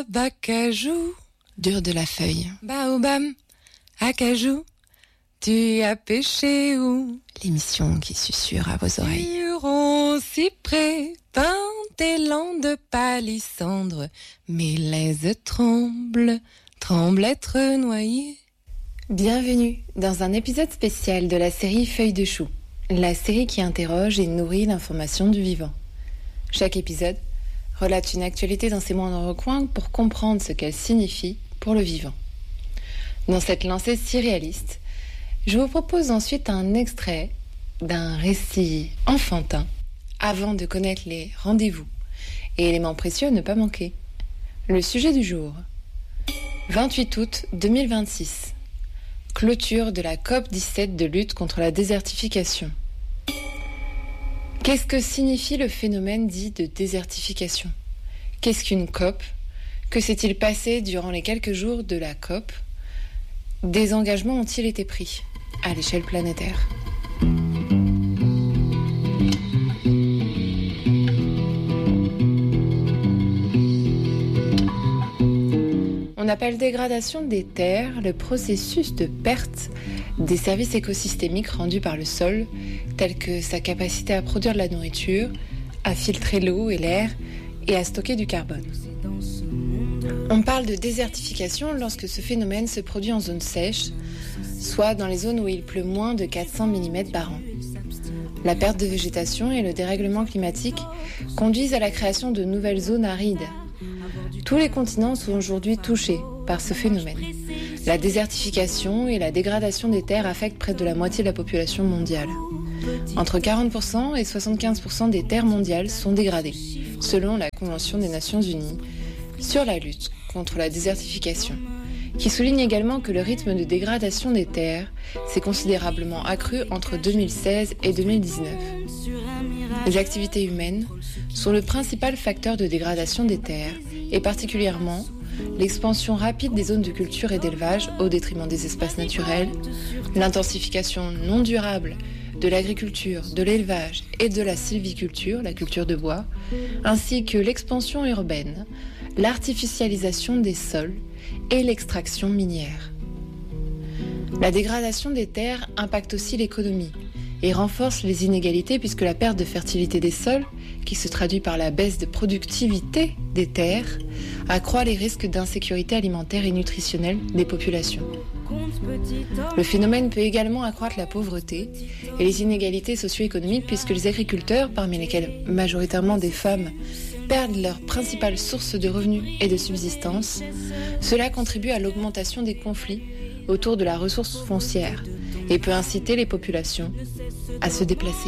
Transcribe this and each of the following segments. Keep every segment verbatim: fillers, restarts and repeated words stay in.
acajou, dur de la feuille. baobab, acajou, tu as pêché où? L'émission qui susurre à vos oreilles. Huron, cyprès, pin, élan de palissandre, mélèze tremble, tremble être noyé. Bienvenue dans un épisode spécial de la série Feuilles de chou, la série qui interroge et nourrit l'information du vivant. Chaque épisode relate une actualité dans ses moindres recoins pour comprendre ce qu'elle signifie pour le vivant. Dans cette lancée si réaliste, je vous propose ensuite un extrait d'un récit enfantin avant de connaître les rendez-vous et éléments précieux à ne pas manquer. Le sujet du jour, vingt-huit août deux mille vingt-six, clôture de la COP dix-sept de lutte contre la désertification. Qu'est-ce que signifie le phénomène dit de désertification? Qu'est-ce qu'une COP? Que s'est-il passé durant les quelques jours de la COP? Des engagements ont-ils été pris à l'échelle planétaire? On appelle dégradation des terres le processus de perte des services écosystémiques rendus par le sol, tels que sa capacité à produire de la nourriture, à filtrer l'eau et l'air et à stocker du carbone. On parle de désertification lorsque ce phénomène se produit en zone sèche, soit dans les zones où il pleut moins de quatre cents millimètres par an. La perte de végétation et le dérèglement climatique conduisent à la création de nouvelles zones arides. Tous les continents sont aujourd'hui touchés par ce phénomène. La désertification et la dégradation des terres affectent près de la moitié de la population mondiale. Entre quarante pour cent et soixante-quinze pour cent des terres mondiales sont dégradées, selon la Convention des Nations Unies sur la lutte contre la désertification, qui souligne également que le rythme de dégradation des terres s'est considérablement accru entre deux mille seize et deux mille dix-neuf. Les activités humaines sont le principal facteur de dégradation des terres, et particulièrement l'expansion rapide des zones de culture et d'élevage au détriment des espaces naturels, l'intensification non durable de l'agriculture, de l'élevage et de la sylviculture, la culture de bois, ainsi que l'expansion urbaine, l'artificialisation des sols et l'extraction minière. La dégradation des terres impacte aussi l'économie et renforce les inégalités puisque la perte de fertilité des sols, qui se traduit par la baisse de productivité des terres, accroît les risques d'insécurité alimentaire et nutritionnelle des populations. Le phénomène peut également accroître la pauvreté et les inégalités socio-économiques puisque les agriculteurs, parmi lesquels majoritairement des femmes, perdent leur principale source de revenus et de subsistance. Cela contribue à l'augmentation des conflits autour de la ressource foncière et peut inciter les populations à se déplacer.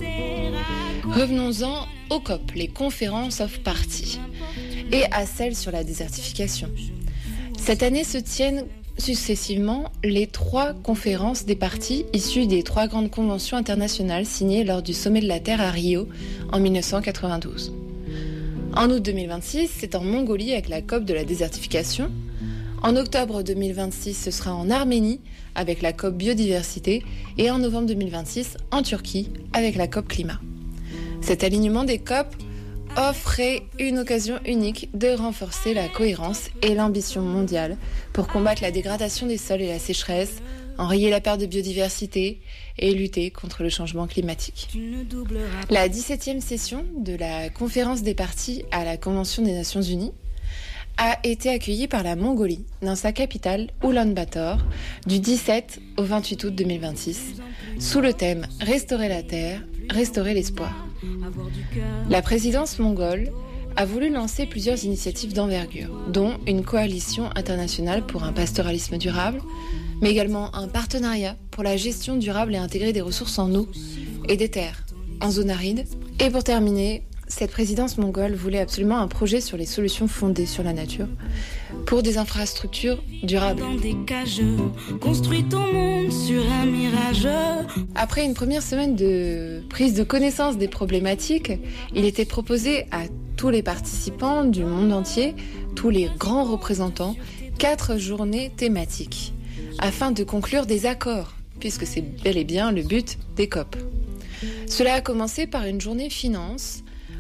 Revenons-en aux COP, les conférences of parties, et à celles sur la désertification. Cette année se tiennent successivement les trois conférences des parties issues des trois grandes conventions internationales signées lors du sommet de la Terre à Rio en dix-neuf cent quatre-vingt-douze. En août deux mille vingt-six, c'est en Mongolie avec la COP de la désertification. En octobre deux mille vingt-six, ce sera en Arménie avec la COP biodiversité et en novembre deux mille vingt-six en Turquie avec la COP climat. Cet alignement des COP offrait une occasion unique de renforcer la cohérence et l'ambition mondiale pour combattre la dégradation des sols et la sécheresse, enrayer la perte de biodiversité et lutter contre le changement climatique. La dix-septième session de la conférence des parties à la Convention des Nations Unies a été accueillie par la Mongolie dans sa capitale Oulan-Bator du dix-sept au vingt-huit août deux mille vingt-six sous le thème « Restaurer la terre, restaurer l'espoir ». La présidence mongole a voulu lancer plusieurs initiatives d'envergure, dont une coalition internationale pour un pastoralisme durable, mais également un partenariat pour la gestion durable et intégrée des ressources en eau et des terres en zone aride. Et pour terminer, cette présidence mongole voulait absolument un projet sur les solutions fondées sur la nature pour des infrastructures durables. Dans des cages, construis ton monde sur un mirage. Après une première semaine de prise de connaissance des problématiques, il était proposé à tous les participants du monde entier, tous les grands représentants, quatre journées thématiques afin de conclure des accords, puisque c'est bel et bien le but des COP. Cela a commencé par une journée finance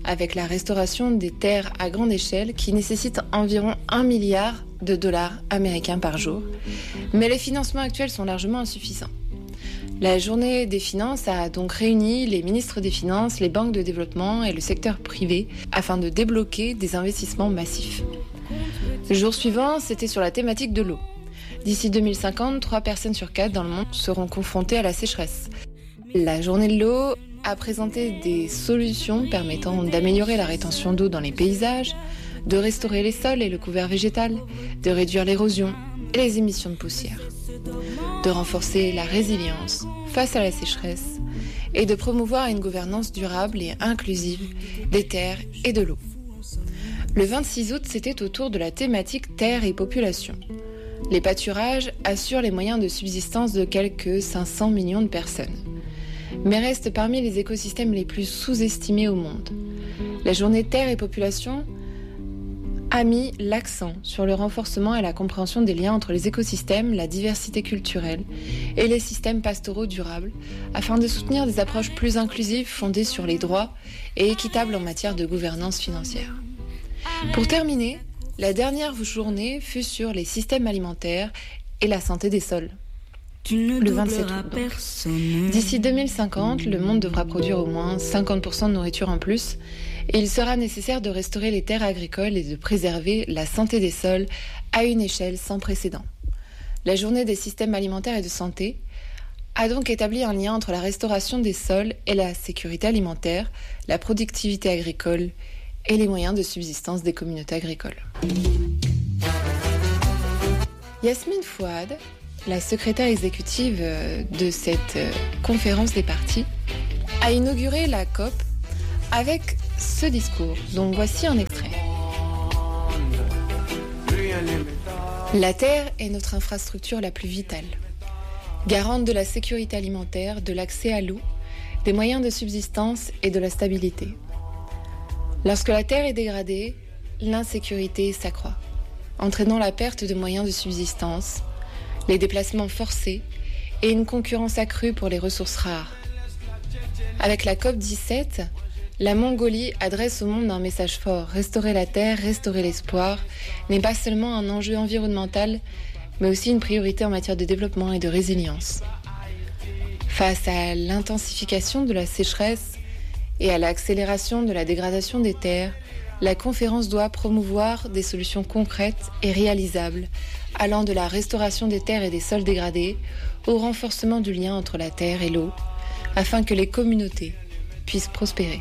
avec la restauration des terres à grande échelle qui nécessite environ un milliard de dollars américains par jour. Mais les financements actuels sont largement insuffisants. La journée des finances a donc réuni les ministres des Finances, les banques de développement et le secteur privé afin de débloquer des investissements massifs. Le jour suivant, c'était sur la thématique de l'eau. D'ici deux mille cinquante, trois personnes sur quatre dans le monde seront confrontées à la sécheresse. La journée de l'eau a présenté des solutions permettant d'améliorer la rétention d'eau dans les paysages, de restaurer les sols et le couvert végétal, de réduire l'érosion et les émissions de poussière, de renforcer la résilience face à la sécheresse et de promouvoir une gouvernance durable et inclusive des terres et de l'eau. Le vingt-six août, c'était autour de la thématique terre et population. Les pâturages assurent les moyens de subsistance de quelques cinq cents millions de personnes, mais restent parmi les écosystèmes les plus sous-estimés au monde. La journée terre et population a mis l'accent sur le renforcement et la compréhension des liens entre les écosystèmes, la diversité culturelle et les systèmes pastoraux durables, afin de soutenir des approches plus inclusives fondées sur les droits et équitables en matière de gouvernance financière. Pour terminer, la dernière journée fut sur les systèmes alimentaires et la santé des sols. Le vingt-sept août. D'ici deux mille cinquante, le monde devra produire au moins cinquante pour cent de nourriture en plus et il sera nécessaire de restaurer les terres agricoles et de préserver la santé des sols à une échelle sans précédent. La journée des systèmes alimentaires et de santé a donc établi un lien entre la restauration des sols et la sécurité alimentaire, la productivité agricole et les moyens de subsistance des communautés agricoles. Yasmine Fouad, la secrétaire exécutive de cette conférence des parties, a inauguré la COP avec ce discours, dont voici un extrait. La terre est notre infrastructure la plus vitale, garante de la sécurité alimentaire, de l'accès à l'eau, des moyens de subsistance et de la stabilité. Lorsque la terre est dégradée, l'insécurité s'accroît, entraînant la perte de moyens de subsistance, les déplacements forcés et une concurrence accrue pour les ressources rares. Avec la COP dix-sept, la Mongolie adresse au monde un message fort. Restaurer la terre, restaurer l'espoir n'est pas seulement un enjeu environnemental, mais aussi une priorité en matière de développement et de résilience. Face à l'intensification de la sécheresse et à l'accélération de la dégradation des terres, la conférence doit promouvoir des solutions concrètes et réalisables, allant de la restauration des terres et des sols dégradés au renforcement du lien entre la terre et l'eau, afin que les communautés puissent prospérer.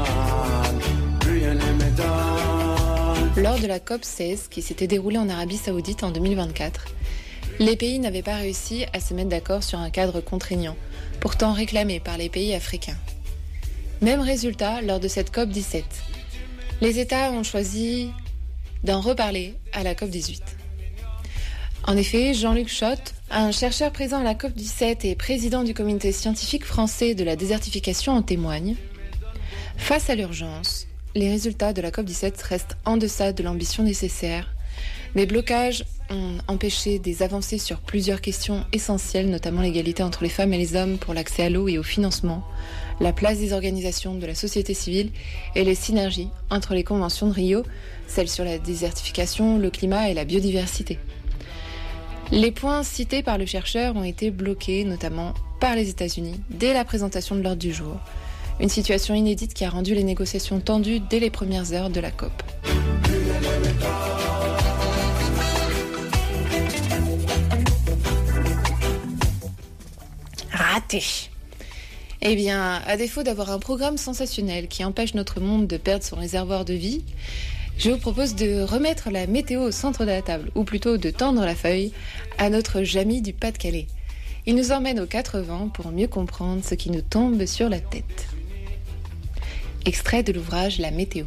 Lors de la COP seize, qui s'était déroulée en Arabie Saoudite en deux mille vingt-quatre, les pays n'avaient pas réussi à se mettre d'accord sur un cadre contraignant, pourtant réclamé par les pays africains. Même résultat lors de cette COP dix-sept. Les États ont choisi d'en reparler à la COP dix-huit. En effet, Jean-Luc Schott, un chercheur présent à la COP dix-sept et président du comité scientifique français de la désertification, en témoigne. Face à l'urgence, les résultats de la COP dix-sept restent en deçà de l'ambition nécessaire. Des blocages ont empêché des avancées sur plusieurs questions essentielles, notamment l'égalité entre les femmes et les hommes pour l'accès à l'eau et au financement, la place des organisations de la société civile et les synergies entre les conventions de Rio, celles sur la désertification, le climat et la biodiversité. Les points cités par le chercheur ont été bloqués, notamment par les États-Unis, dès la présentation de l'ordre du jour. Une situation inédite qui a rendu les négociations tendues dès les premières heures de la COP. Raté. Eh bien, à défaut d'avoir un programme sensationnel qui empêche notre monde de perdre son réservoir de vie, je vous propose de remettre la météo au centre de la table, ou plutôt de tendre la feuille à notre Jamy du Pas-de-Calais. Il nous emmène aux quatre vents pour mieux comprendre ce qui nous tombe sur la tête. Extrait de l'ouvrage La météo.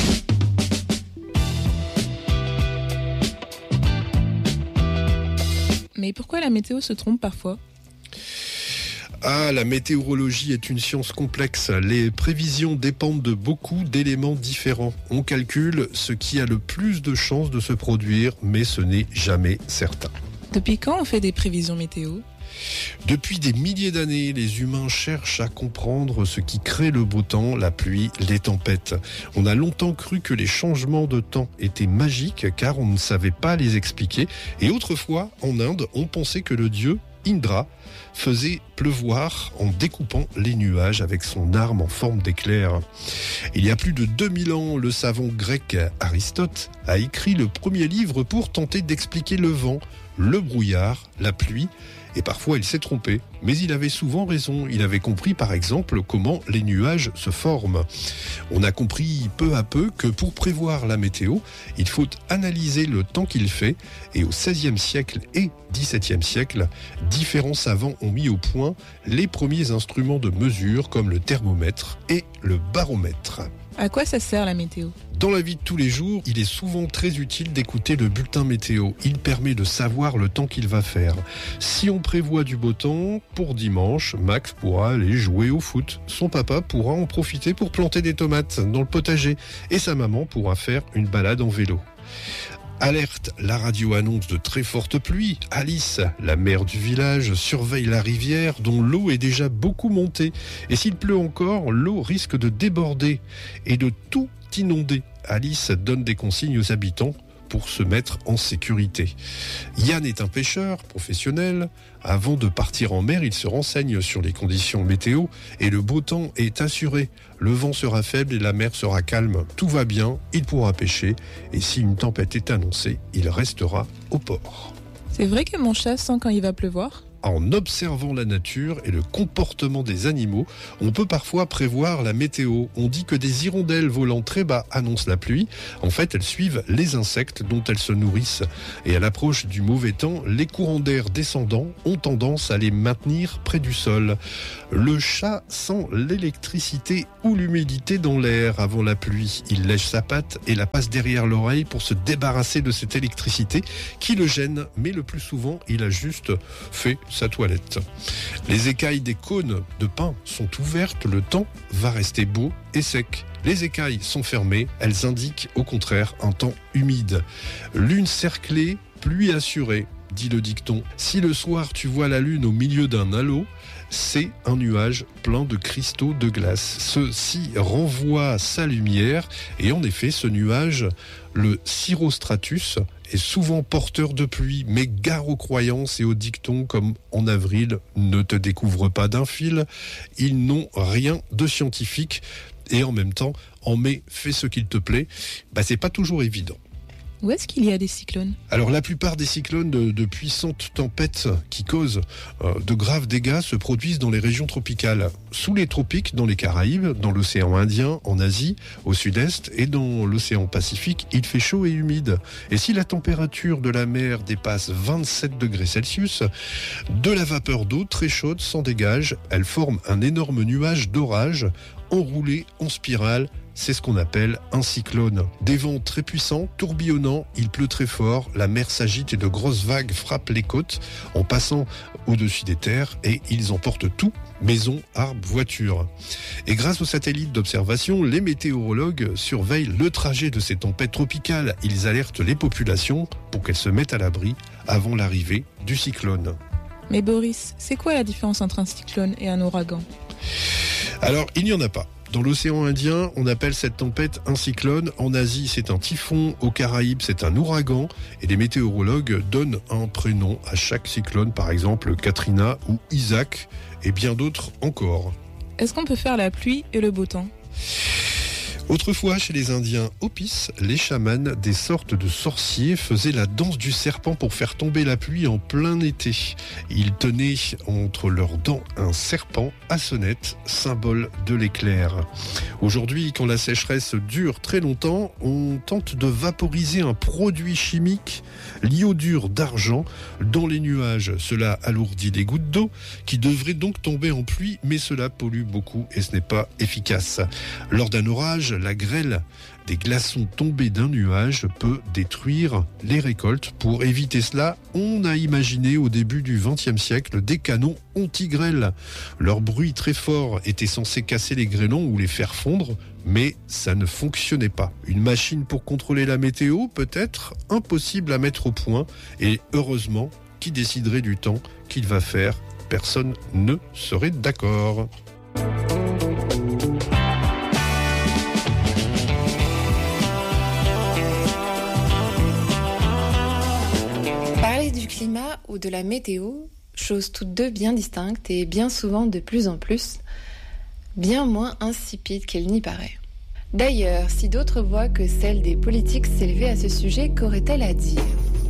Mais pourquoi la météo se trompe parfois ? Ah, la météorologie est une science complexe. Les prévisions dépendent de beaucoup d'éléments différents. On calcule ce qui a le plus de chances de se produire, mais ce n'est jamais certain. Depuis quand on fait des prévisions météo ? Depuis des milliers d'années, les humains cherchent à comprendre ce qui crée le beau temps, la pluie, les tempêtes. On a longtemps cru que les changements de temps étaient magiques car on ne savait pas les expliquer. Et autrefois, en Inde, on pensait que le dieu Indra faisait pleuvoir en découpant les nuages avec son arme en forme d'éclair. Il y a plus de deux mille ans, le savant grec Aristote a écrit le premier livre pour tenter d'expliquer le vent, le brouillard, la pluie. Et parfois il s'est trompé, mais il avait souvent raison. Il avait compris par exemple comment les nuages se forment. On a compris peu à peu que pour prévoir la météo, il faut analyser le temps qu'il fait. Et au seizième siècle et dix-septième siècle, différents savants ont mis au point les premiers instruments de mesure comme le thermomètre et le baromètre. À quoi ça sert la météo ? Dans la vie de tous les jours, il est souvent très utile d'écouter le bulletin météo. Il permet de savoir le temps qu'il va faire. Si on prévoit du beau temps, pour dimanche, Max pourra aller jouer au foot. Son papa pourra en profiter pour planter des tomates dans le potager. Et sa maman pourra faire une balade en vélo. Alerte, la radio annonce de très fortes pluies. Alice, la mère du village, surveille la rivière dont l'eau est déjà beaucoup montée. Et s'il pleut encore, l'eau risque de déborder et de tout inonder. Alice donne des consignes aux habitants pour se mettre en sécurité. Yann est un pêcheur professionnel. Avant de partir en mer, il se renseigne sur les conditions météo et le beau temps est assuré. Le vent sera faible et la mer sera calme. Tout va bien, il pourra pêcher et si une tempête est annoncée, il restera au port. C'est vrai que mon chat sent quand il va pleuvoir ? En observant la nature et le comportement des animaux, on peut parfois prévoir la météo. On dit que des hirondelles volant très bas annoncent la pluie. En fait, elles suivent les insectes dont elles se nourrissent. Et à l'approche du mauvais temps, les courants d'air descendants ont tendance à les maintenir près du sol. Le chat sent l'électricité ou l'humidité dans l'air avant la pluie. Il lèche sa patte et la passe derrière l'oreille pour se débarrasser de cette électricité qui le gêne. Mais le plus souvent, il a juste fait sa toilette. Les écailles des cônes de pin sont ouvertes, le temps va rester beau et sec. Les écailles sont fermées, elles indiquent au contraire un temps humide. Lune cerclée, pluie assurée, dit le dicton. Si le soir tu vois la lune au milieu d'un halo, c'est un nuage plein de cristaux de glace. Ceci renvoie sa lumière et en effet ce nuage, le cirrostratus, est souvent porteur de pluie, mais gare aux croyances et aux dictons comme en avril, ne te découvre pas d'un fil. Ils n'ont rien de scientifique et en même temps, en mai, fais ce qu'il te plaît. Bah, c'est pas toujours évident. Où est-ce qu'il y a des cyclones ? Alors la plupart des cyclones de, de puissantes tempêtes qui causent euh, de graves dégâts se produisent dans les régions tropicales. Sous les tropiques, dans les Caraïbes, dans l'océan Indien, en Asie, au sud-est et dans l'océan Pacifique, il fait chaud et humide. Et si la température de la mer dépasse vingt-sept degrés Celsius, de la vapeur d'eau très chaude s'en dégage. Elle forme un énorme nuage d'orage enroulé en spirale. C'est ce qu'on appelle un cyclone. Des vents très puissants, tourbillonnants, il pleut très fort, la mer s'agite et de grosses vagues frappent les côtes en passant au-dessus des terres et ils emportent tout, maisons, arbres, voitures. Et grâce aux satellites d'observation, les météorologues surveillent le trajet de ces tempêtes tropicales. Ils alertent les populations pour qu'elles se mettent à l'abri avant l'arrivée du cyclone. Mais Boris, c'est quoi la différence entre un cyclone et un ouragan ? Alors, il n'y en a pas. Dans l'océan Indien, on appelle cette tempête un cyclone. En Asie, c'est un typhon. Aux Caraïbes, c'est un ouragan. Et les météorologues donnent un prénom à chaque cyclone, par exemple Katrina ou Isaac, et bien d'autres encore. Est-ce qu'on peut faire la pluie et le beau temps ? Autrefois, chez les Indiens Hopis, les chamans, des sortes de sorciers, faisaient la danse du serpent pour faire tomber la pluie en plein été. Ils tenaient entre leurs dents un serpent à sonnette, symbole de l'éclair. Aujourd'hui, quand la sécheresse dure très longtemps, on tente de vaporiser un produit chimique, l'iodure d'argent, dans les nuages. Cela alourdit les gouttes d'eau qui devraient donc tomber en pluie, mais cela pollue beaucoup et ce n'est pas efficace. Lors d'un orage, la grêle des glaçons tombés d'un nuage peut détruire les récoltes. Pour éviter cela, on a imaginé au début du vingtième siècle des canons anti-grêle. Leur bruit très fort était censé casser les grêlons ou les faire fondre, mais ça ne fonctionnait pas. Une machine pour contrôler la météo, peut-être impossible à mettre au point, et heureusement, qui déciderait du temps qu'il va faire? Personne ne serait d'accord. Parler du climat ou de la météo, choses toutes deux bien distinctes et bien souvent de plus en plus, bien moins insipides qu'il n'y paraît. D'ailleurs, si d'autres voix que celles des politiques s'élevaient à ce sujet, qu'auraient-elles à dire ?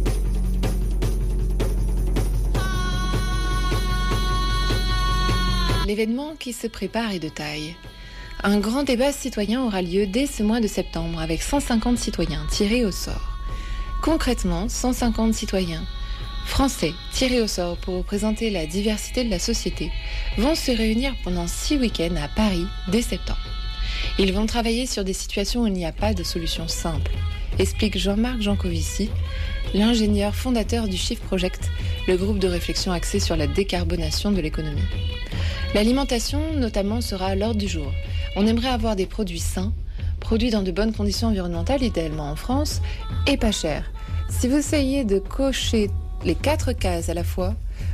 L'événement qui se prépare est de taille. Un grand débat citoyen aura lieu dès ce mois de septembre avec cent cinquante citoyens tirés au sort. Concrètement, cent cinquante citoyens français tirés au sort pour représenter la diversité de la société vont se réunir pendant six week-ends à Paris dès septembre. Ils vont travailler sur des situations où il n'y a pas de solution simple, explique Jean-Marc Jancovici, l'ingénieur fondateur du Shift Project, le groupe de réflexion axé sur la décarbonation de l'économie. L'alimentation, notamment, sera à l'ordre du jour. On aimerait avoir des produits sains, produits dans de bonnes conditions environnementales, idéalement en France, et pas chers. Si vous essayez de cocher les quatre cases à la fois,